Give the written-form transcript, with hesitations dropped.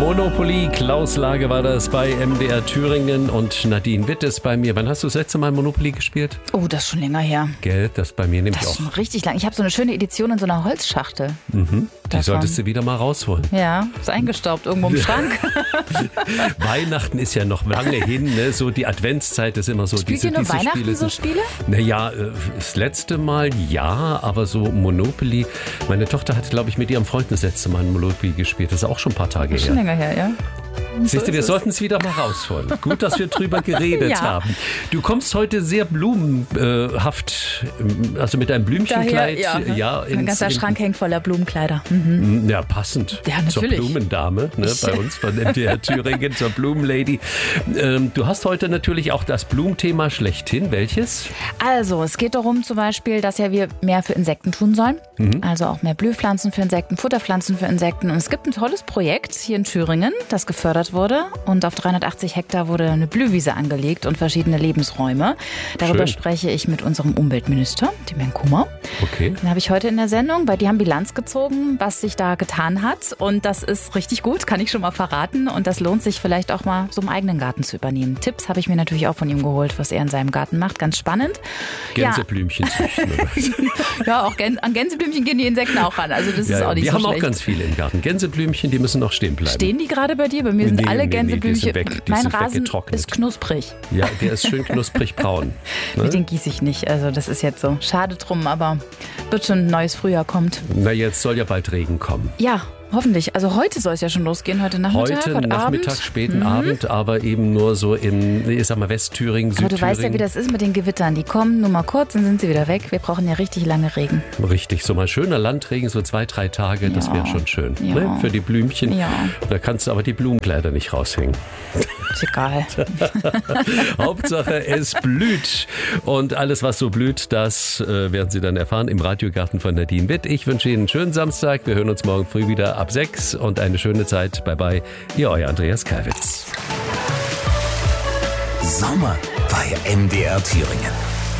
Monopoly, Klaus Lage war das bei MDR Thüringen und Nadine Witt ist bei mir. Wann hast du das letzte Mal Monopoly gespielt? Oh, das ist schon länger her. Gell, das bei mir nämlich Das ist auch. schon richtig lang. Ich habe so eine schöne Edition in so einer Holzschachtel. Die solltest du wieder mal rausholen. Ja, ist eingestaubt irgendwo im Schrank. Weihnachten ist ja noch lange hin, ne? So die Adventszeit ist immer so. Spielt ihr nur Weihnachten so Spiele? Naja, das letzte Mal ja, aber so Monopoly. Meine Tochter hat, glaube ich, mit ihrem Freund das letzte Mal ein Monopoly gespielt. Das ist auch schon ein paar Tage Das ist schon länger her, ja. Siehst du, wir sollten es wieder mal rausholen. Gut, dass wir drüber geredet Ja. haben. Du kommst heute sehr blumenhaft, also mit einem Blümchenkleid. Daher, mein ganzer Schrank hängt voller Blumenkleider. Ja, passend Ja, natürlich. zur Blumendame, ne, bei uns von MDR Thüringen, zur Blumenlady. Du hast heute natürlich auch das Blumenthema schlechthin. Welches? Also, es geht darum zum Beispiel, dass ja wir mehr für Insekten tun sollen. Also auch mehr Blühpflanzen für Insekten, Futterpflanzen für Insekten. Und es gibt ein tolles Projekt hier in Thüringen, das gefördert wurde. Und auf 380 Hektar wurde eine Blühwiese angelegt und verschiedene Lebensräume. Darüber Schön. spreche ich mit unserem Umweltminister, dem Herrn Kummer. Okay. Den habe ich heute in der Sendung, weil die haben Bilanz gezogen, was sich da getan hat. Und das ist richtig gut, kann ich schon mal verraten. Und das lohnt sich vielleicht auch mal so im eigenen Garten zu übernehmen. Tipps habe ich mir natürlich auch von ihm geholt, was er in seinem Garten macht. Ganz spannend. Gänseblümchen züchten. Oder? Ja, auch an Gänseblümchen gehen die Insekten auch ran. Also das ist auch nicht wir so haben schlecht. auch ganz viele im Garten. Gänseblümchen, die müssen noch stehen bleiben. Stehen die gerade bei dir? Bei mir sind alle Die Gänseblümchen. sind weg. Die Mein sind Rasen weggetrocknet. ist knusprig. Ja, der ist schön knusprig braun. Mit den gieße ich nicht. Also das ist jetzt so. Schade drum, aber wird schon ein neues Frühjahr kommt. Na, jetzt soll ja bald Regen kommen. Ja, hoffentlich. Also heute soll es ja schon losgehen. Heute Nachmittag, Heute Nachmittag, Abend. späten Abend, aber eben nur so in, ich sag mal, Westthüringen, Aber Südthüringen. du weißt ja, wie das ist mit den Gewittern. Die kommen nur mal kurz, dann sind sie wieder weg. Wir brauchen ja richtig lange Regen. Richtig, so mal schöner Landregen, so 2-3 Tage, das Ja. wäre schon schön. Ja. Ne? Für die Blümchen. Ja. Da kannst du aber die Blumenkleider nicht raushängen. Ist egal. Hauptsache, es blüht. Und alles, was so blüht, das werden Sie dann erfahren im Radiogarten von Nadine Witt. Ich wünsche Ihnen einen schönen Samstag. Wir hören uns morgen früh wieder ab 6 und eine schöne Zeit. Bye bye. Ihr euer Andreas Kalwitz. Sommer bei MDR Thüringen.